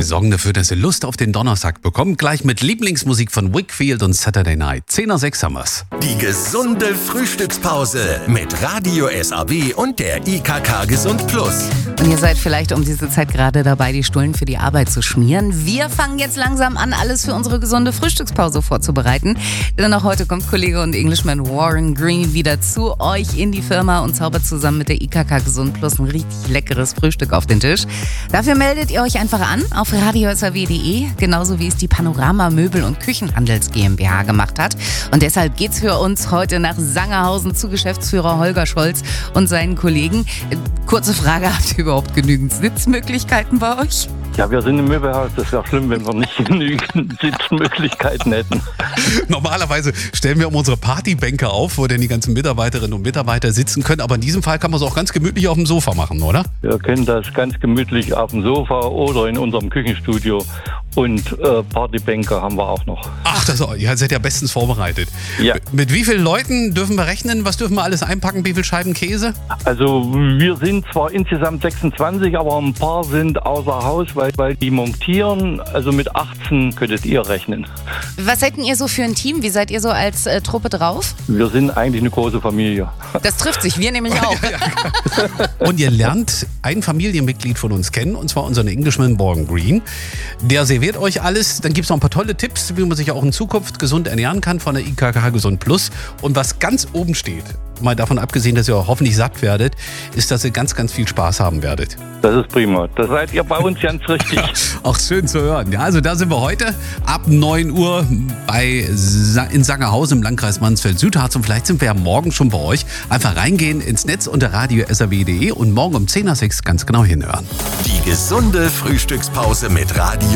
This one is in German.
sorgen dafür, dass ihr Lust auf den Donnerstag bekommt. Gleich mit Lieblingsmusik von Wakefield und Saturday Night. 10:06 haben wir's. Die gesunde Frühstückspause mit Radio SAW und der IKK Gesund Plus. Und ihr seid vielleicht um diese Zeit gerade dabei, die Stullen für die Arbeit zu schmieren. Wir fangen jetzt langsam an, alles für unsere gesunde Frühstückspause vorzubereiten. Denn auch heute kommt Kollege und Englishman Warren Green wieder zu euch in die Firma und zaubert zusammen mit der IKK Gesund Plus ein richtig leckeres Frühstück auf den Tisch. Dafür meldet ihr euch einfach an auf radiosaw.de, genauso wie es die Panorama Möbel- und Küchenhandels GmbH gemacht hat. Und deshalb geht's für uns heute nach Sangerhausen zu Geschäftsführer Holger Scholz und seinen Kollegen. Kurze Frage, habt ihr überhaupt genügend Sitzmöglichkeiten bei euch? Ja, wir sind im Möbelhaus. Das wäre schlimm, wenn wir nicht genügend Sitzmöglichkeiten hätten. Normalerweise stellen wir unsere Partybänke auf, wo dann die ganzen Mitarbeiterinnen und Mitarbeiter sitzen können. Aber in diesem Fall kann man es auch ganz gemütlich auf dem Sofa machen, oder? Wir können das ganz gemütlich auf dem Sofa oder in unserem Küchenstudio. Und Partybänke haben wir auch noch. Ach, ihr seid ja bestens vorbereitet. Ja. Mit wie vielen Leuten dürfen wir rechnen? Was dürfen wir alles einpacken? Wie viele Scheiben Käse? Also wir sind zwar insgesamt 26, aber ein paar sind außer Haus, weil die montieren. Also mit 18 könntet ihr rechnen. Was seid denn ihr so für ein Team? Wie seid ihr so als Truppe drauf? Wir sind eigentlich eine große Familie. Das trifft sich, wir nämlich auch. Und ihr lernt ein Familienmitglied von uns kennen, und zwar unseren Englishman Warren Green. Der serviert euch alles. Dann gibt es noch ein paar tolle Tipps, wie man sich auch in Zukunft gesund ernähren kann von der IKK Gesund Plus. Und was ganz oben steht, mal davon abgesehen, dass ihr auch hoffentlich satt werdet, ist, dass ihr ganz, ganz viel Spaß haben werdet. Das ist prima. Da seid ihr bei uns ganz richtig. Auch schön zu hören. Ja, also da sind wir heute ab 9 Uhr in Sangerhausen im Landkreis Mansfeld-Südharz. Und vielleicht sind wir ja morgen schon bei euch. Einfach reingehen ins Netz unter radiosaw.de und morgen um 10:06 ganz genau hinhören. Die gesunde Frühstückspause mit Radio